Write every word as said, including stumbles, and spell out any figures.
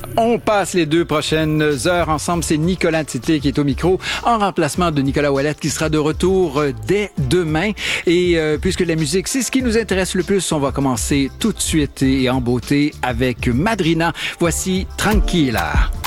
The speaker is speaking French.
On passe les deux prochaines heures ensemble. C'est Nicolas Titley qui est au micro en remplacement de Nicolas Ouellette qui sera de retour dès demain. Et euh, puisque la musique, c'est ce qui nous intéresse le plus, on va commencer tout de suite et en beauté avec Madrina. Voici Tranquilla.